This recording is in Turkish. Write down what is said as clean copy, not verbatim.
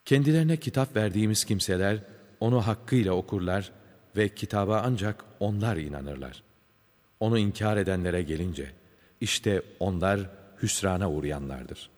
Kendilerine kitap verdiğimiz kimseler onu hakkıyla okurlar ve kitaba ancak onlar inanırlar. Onu inkar edenlere gelince, işte onlar hüsrana uğrayanlardır.